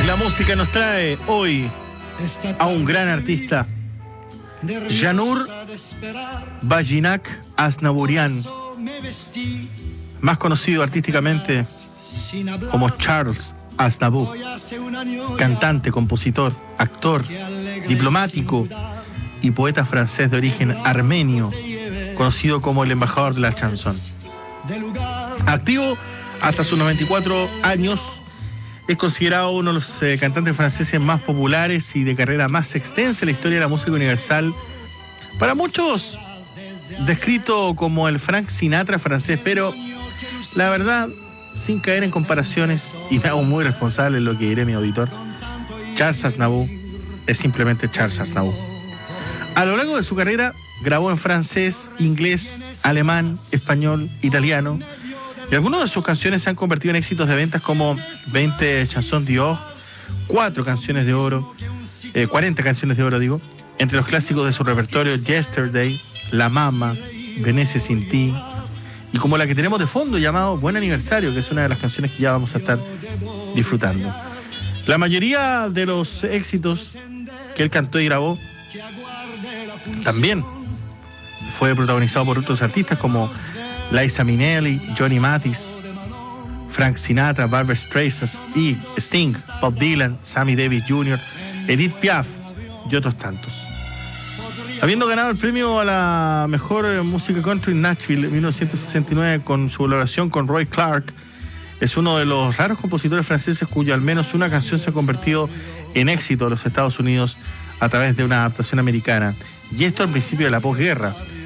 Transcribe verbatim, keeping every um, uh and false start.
la música nos trae hoy a un gran artista, Janur Vajinac Aznavourian, más conocido artísticamente como Charles Aznavour, cantante, compositor, actor, diplomático y poeta francés de origen armenio, conocido como el embajador de la chanson. Activo hasta sus noventa y cuatro años, es considerado uno de los eh, cantantes franceses más populares y de carrera más extensa en la historia de la música universal. Para muchos, descrito como el Frank Sinatra francés, pero la verdad, sin caer en comparaciones, y me hago muy responsable en lo que diré mi auditor, Charles Aznavour es simplemente Charles Aznavour. A lo largo de su carrera, grabó en francés, inglés, alemán, español, italiano, y algunas de sus canciones se han convertido en éxitos de ventas como veinte chansons d'or, cuatro canciones de oro, eh, cuarenta canciones de oro, digo, entre los clásicos de su repertorio Yesterday, La Mama, Venecia sin ti, y como la que tenemos de fondo llamado Buen Aniversario, que es una de las canciones que ya vamos a estar disfrutando. La mayoría de los éxitos que él cantó y grabó también fue protagonizado por otros artistas como Liza Minnelli, Johnny Mathis, Frank Sinatra, Barbra Streisand, Sting, Bob Dylan, Sammy Davis junior, Edith Piaf y otros tantos. Habiendo ganado el premio a la mejor música country en Nashville en mil novecientos sesenta y nueve con su colaboración con Roy Clark, es uno de los raros compositores franceses cuyo al menos una canción se ha convertido en éxito en los Estados Unidos a través de una adaptación americana. Y esto al principio de la posguerra.